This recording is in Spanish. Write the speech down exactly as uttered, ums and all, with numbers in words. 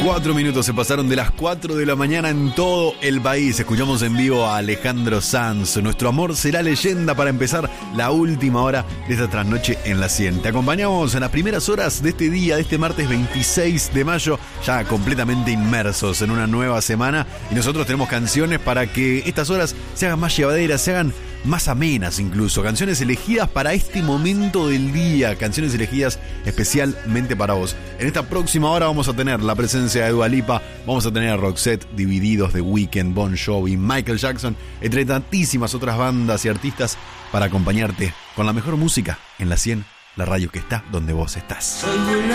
Cuatro minutos se pasaron de las cuatro de la mañana en todo el país. Escuchamos en vivo a Alejandro Sanz. Nuestro amor será leyenda para empezar la última hora de esta trasnoche en la cien. Te acompañamos en las primeras horas de este día, de este martes veintiséis de mayo, ya completamente inmersos en una nueva semana. Y nosotros tenemos canciones para que estas horas se hagan más llevaderas, se hagan más amenas incluso. Canciones elegidas para este momento del día. Canciones elegidas especialmente para vos. En esta próxima hora vamos a tener la presencia de Dua Lipa, vamos a tener a Roxette, Divididos, The Weeknd, Bon Jovi, Michael Jackson, entre tantísimas otras bandas y artistas para acompañarte con la mejor música en la cien, la radio que está donde vos estás. Soy una